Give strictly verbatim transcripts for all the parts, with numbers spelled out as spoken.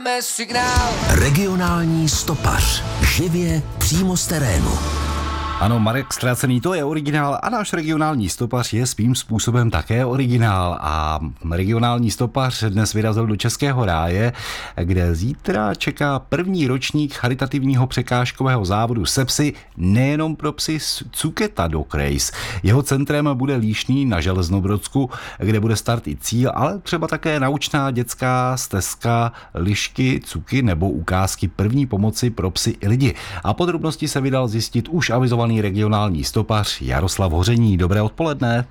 máme signál. Regionální stopař. Živě přímo z terénu. Ano, Marek Ztracený, to je originál a náš regionální stopař je svým způsobem také originál. A regionální stopař dnes vyrazil do Českého ráje, kde zítra čeká první ročník charitativního překážkového závodu se psy, nejenom pro psy Cuketa Dog Race. Jeho centrem bude Líšný na Železnobrodsku, kde bude start i cíl, ale třeba také naučná dětská stezka, lišky, cuky nebo ukázky první pomoci pro psy i lidi. A podrobnosti se vydal zjistit už avizovaný regionální stopař Jaroslav Hoření. Dobré odpoledne.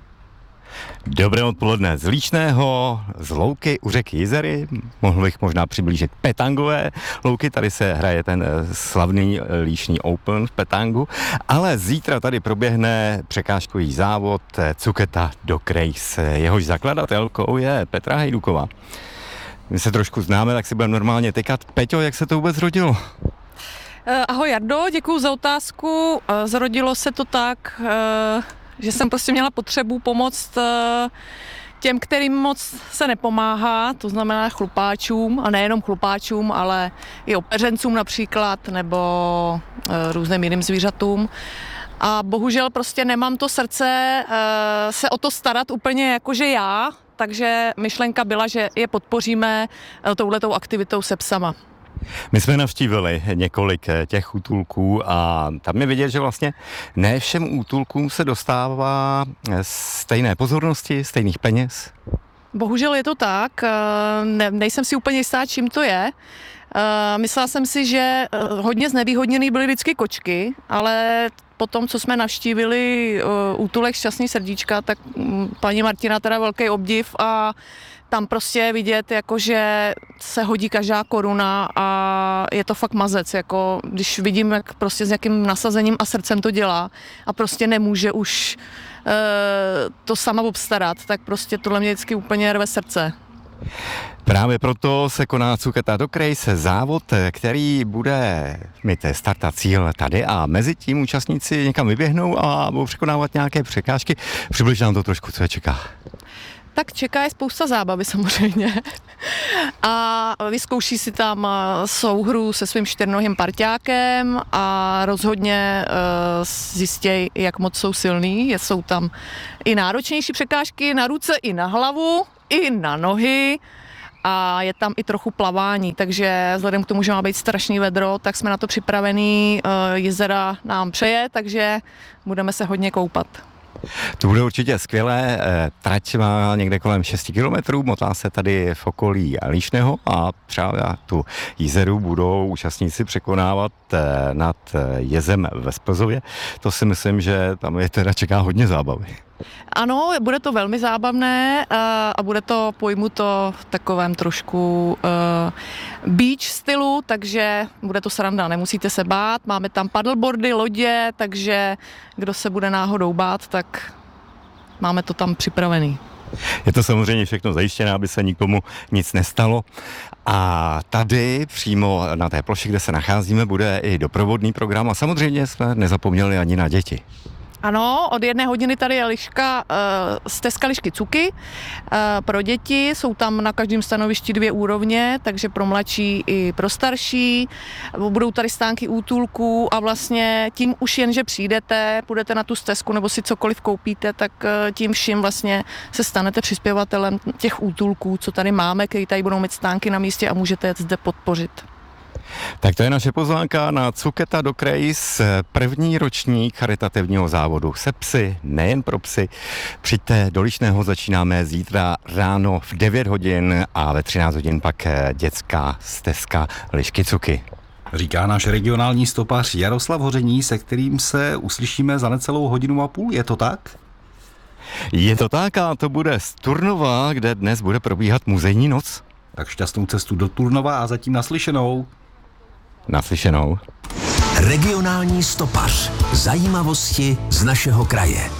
Dobré odpoledne z Líšného, z louky u řeky Jizery. Mohl bych možná přiblížit petangové louky. Tady se hraje ten slavný Líšný Open v petangu. Ale zítra tady proběhne překážkový závod Cuketa Dog Race. Jehož zakladatelkou je Petra Hejduková. My se trošku známe, tak si budeme normálně tykat. Peťo, jak se to vůbec rodilo? Ahoj Jardo, děkuju za otázku. Zrodilo se to tak, že jsem prostě měla potřebu pomoct těm, kterým moc se nepomáhá, to znamená chlupáčům, a nejenom chlupáčům, ale i opeřencům například, nebo různým jiným zvířatům. A bohužel prostě nemám to srdce se o to starat úplně jakože já, takže myšlenka byla, že je podpoříme touhletou aktivitou se psama. My jsme navštívili několik těch útulků a tam je vidět, že vlastně ne všem útulkům se dostává stejné pozornosti, stejných peněz. Bohužel je to tak, ne, nejsem si úplně jistá, čím to je. Myslela jsem si, že hodně znevýhodněný byly vždycky kočky, ale po tom, co jsme navštívili útulek Šťastný srdíčka, tak paní Martina teda velký obdiv a tam prostě je vidět, jako, že se hodí každá koruna a je to fakt mazec, jako, když vidím, jak prostě s jakým nasazením a srdcem to dělá a prostě nemůže už e, to sama obstarat, tak prostě tohle mě vždycky úplně rve srdce. Právě proto se koná Cuketa Dog Race, závod, který bude mít start a cíl tady a mezi tím účastníci někam vyběhnou a budou překonávat nějaké překážky. Přibliž nám to trošku, co je čeká. Tak čeká je spousta zábavy samozřejmě a vyzkouší si tam souhru se svým čtyřnohým parťákem a rozhodně zjistějí, jak moc jsou silný. Jsou tam i náročnější překážky na ruce, i na hlavu, i na nohy a je tam i trochu plavání, takže vzhledem k tomu, že má být strašný vedro, tak jsme na to připravený, jezera nám přeje, takže budeme se hodně koupat. To bude určitě skvělé, trať má někde kolem šest kilometrů, motá se tady v okolí Líšného a třeba tu Jizeru budou účastníci překonávat nad jezem ve Splzově. To si myslím, že tam je teda čeká hodně zábavy. Ano, bude to velmi zábavné a bude to pojmuto v takovém trošku uh, beach stylu, takže bude to sranda, nemusíte se bát. Máme tam paddleboardy, lodě, takže kdo se bude náhodou bát, tak máme to tam připravený. Je to samozřejmě všechno zajištěné, aby se nikomu nic nestalo. A tady přímo na té ploše, kde se nacházíme, bude i doprovodný program a samozřejmě jsme nezapomněli ani na děti. Ano, od jedné hodiny tady je liška, uh, stezka lišky Cuky uh, pro děti, jsou tam na každém stanovišti dvě úrovně, takže pro mladší i pro starší, budou tady stánky útulků a vlastně tím už jen, že přijdete, půjdete na tu stezku nebo si cokoliv koupíte, tak uh, tím vším vlastně se stanete přispěvatelem těch útulků, co tady máme, který tady budou mít stánky na místě a můžete je zde podpořit. Tak to je naše pozvánka na Cuketa Dog Race, první ročník charitativního závodu se psy, nejen pro psy. Přijďte do Líšného, začínáme zítra ráno v devět hodin a ve třináct hodin pak dětská stezka lišky Cuky. Říká náš regionální stopař Jaroslav Hoření, se kterým se uslyšíme za necelou hodinu a půl, je to tak? Je to tak a to bude z Turnova, kde dnes bude probíhat muzejní noc. Tak šťastnou cestu do Turnova a zatím naslyšenou. Naslyšenou. Regionální stopař. Zajímavosti z našeho kraje.